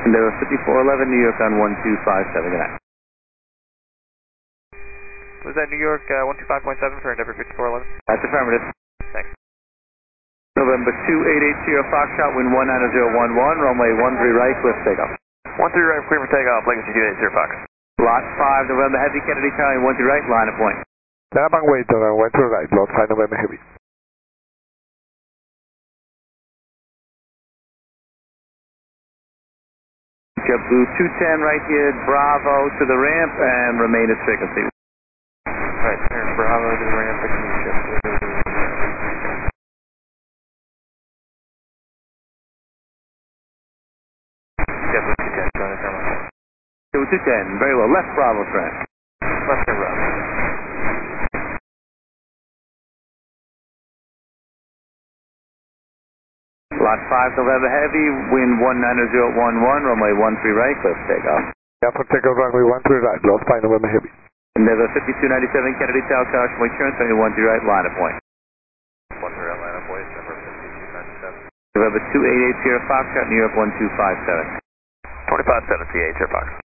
Endeavor 5411, New York on 1257, good night. Was that New York 125.7 for Endeavor 5411? That's affirmative. Thanks. November 2880, Foxtrot, wind 19011, runway 13 right, clear for takeoff. 13 right, clear for takeoff, Legacy 280 Fox. Lot 5, November Heavy, Kennedy County, 13 right, line of point. Diamond wait, 13 right, Lot 5, November Heavy. JetBlue 210 right here, Bravo to the ramp, and remain at frequency. Right, turn Bravo to the ramp, JetBlue 210, go ahead, turn on. JetBlue 210, very well, left Bravo trend. Left turn Bravo. Lot 5, November Heavy, wind 19011, runway 13 right, clear for takeoff. Yeah, for takeoff runway 13 right, Lot 5, November Heavy. Endeavor 5297, Kennedy Tower, caution, wake turn, 13 right, line of point. 13 right, line of point, number 5297. November 2880, Foxtrot, New York 1257. 25-7, CH, Fox.